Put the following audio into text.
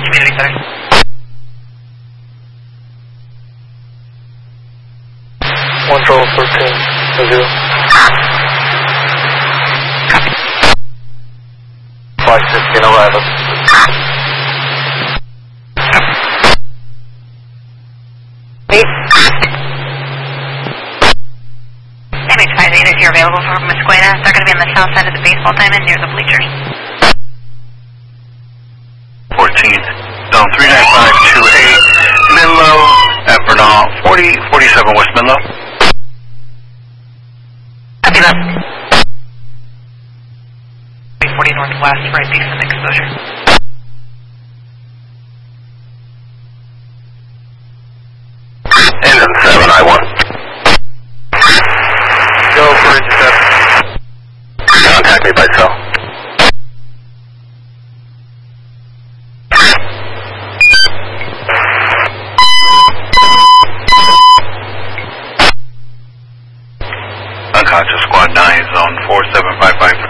community center. 112.13, 516 arrival. MH58 if you're available for Musqueda. They're going to be on the south side of the baseball diamond near the bleachers. 14, zone 39528, Menlo at Bernal, 4047 West Menlo. Copy that. 40 northwest for a decent exposure. Engine 7, I-1. Go for intercept. Contact me by cell. Unconscious Squad 9, zone 47553.